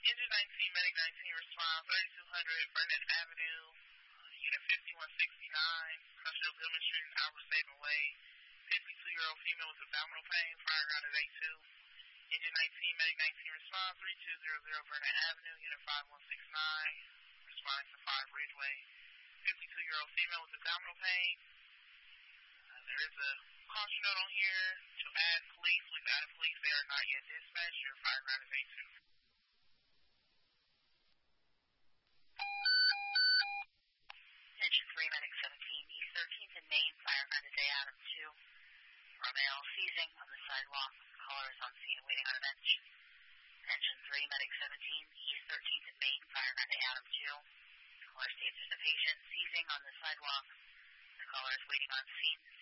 Engine 19, Medic 19, response 3200 Burnett Avenue, Unit 5169, Crutchfield Gilman Street, Albert Saban Way. 52-year-old female with abdominal pain, firing out at A2. Engine 19, Medic 19, response 3200 Burnett Avenue, Unit 5169, responding to 5 Ridgeway. 52-year-old female with abdominal pain. There is a caution note on here to add police. We've added police. They are not yet dispatched. Your fire ground is A2. Engine 3, Medic 17, East 13th and Main, fire ground is Adam 2. Romeo seizing on the sidewalk. Caller is on scene waiting on a bench. Engine 3, Medic 17, East 13th and Main, fire ground Adam 2. Caller states there's a patient seizing on the sidewalk. The caller is waiting on scene.